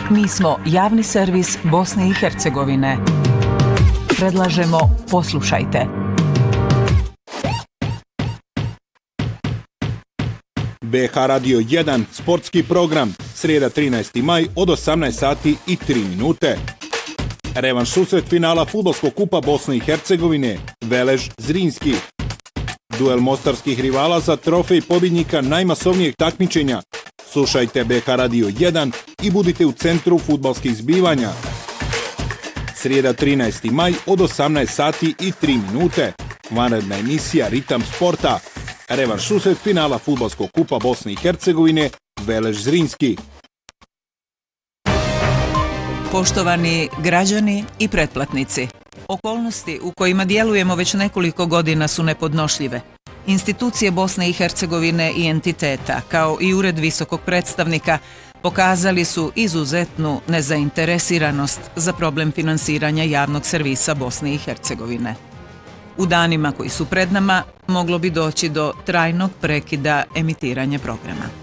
Mi smo javni servis Bosne i Hercegovine. Predlažemo poslušajte. BH Radio 1, sportski program, srijeda 13. maj od 18 sati i 3 minute. Revanš susret finala fudbalskog kupa Bosne i Hercegovine, Velež-Zrinski. Duel mostarskih rivala za trofej pobjednika najmasovnijeg takmičenja. Slušajte BH Radio 1 i budite u centru fudbalskih zbivanja. Srijeda 13. maj od 18 sati i 3 minute. Vanredna emisija Ritam sporta. Revanš susret finala fudbalskog kupa Bosne i Hercegovine, Velež-Zrinski. Poštovani građani i pretplatnici, okolnosti u kojima djelujemo već nekoliko godina su nepodnošljive. Institucije Bosne i Hercegovine i entiteta, kao i Ured visokog predstavnika, pokazali su izuzetnu nezainteresiranost za problem finansiranja javnog servisa Bosne i Hercegovine. U danima koji su pred nama moglo bi doći do trajnog prekida emitiranja programa.